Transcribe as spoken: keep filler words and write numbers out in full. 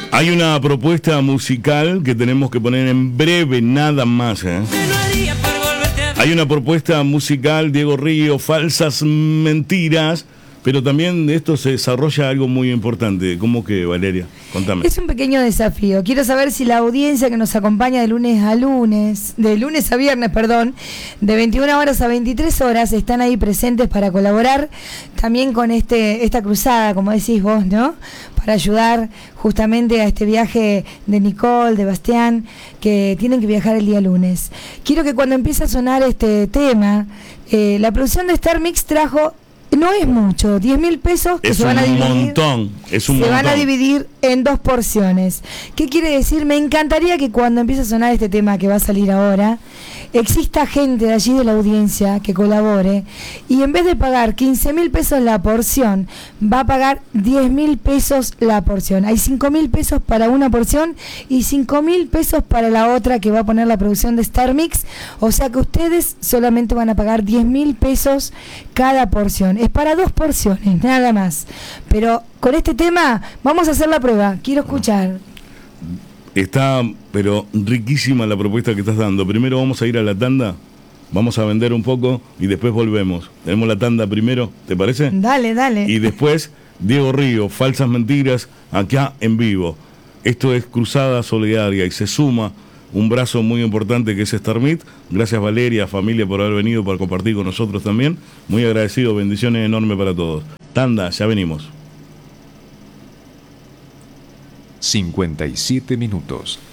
Hay una propuesta musical que tenemos que poner en breve, nada más, ¿eh? Hay una propuesta musical, Diego Río, Falsas Mentiras, pero también de esto se desarrolla algo muy importante. ¿Cómo que, Valeria? Contame. Es un pequeño desafío. Quiero saber si la audiencia que nos acompaña de lunes a lunes, de lunes a viernes, perdón, de veintiuna horas a veintitrés horas, están ahí presentes para colaborar también con este esta cruzada, como decís vos, ¿no? Para ayudar justamente a este viaje de Nicole, de Bastián, que tienen que viajar el día lunes. Quiero que cuando empiece a sonar este tema, eh, la producción de Star Mix trajo... No es mucho, diez mil pesos que es se van a dividir. Un montón, es un se montón. van a dividir en dos porciones. ¿Qué quiere decir? Me encantaría que cuando empiece a sonar este tema que va a salir ahora, exista gente de allí de la audiencia que colabore y en vez de pagar quince mil pesos la porción, va a pagar diez mil pesos la porción. Hay cinco mil pesos para una porción y cinco mil pesos para la otra que va a poner la producción de Star Mix. O sea que ustedes solamente van a pagar diez mil pesos cada porción. Es para dos porciones, nada más. Pero con este tema vamos a hacer la prueba. Quiero escuchar. Está, pero riquísima la propuesta que estás dando. Primero vamos a ir a la tanda, vamos a vender un poco y después volvemos. Tenemos la tanda primero, ¿te parece? Dale, dale. Y después, Diego Río, Falsas Mentiras, acá en vivo. Esto es Cruzada Solidaria y se suma un brazo muy importante que es Star Meet. Gracias, Valeria, familia, por haber venido para compartir con nosotros también. Muy agradecido, bendiciones enormes para todos. Tanda, ya venimos. cincuenta y siete minutos.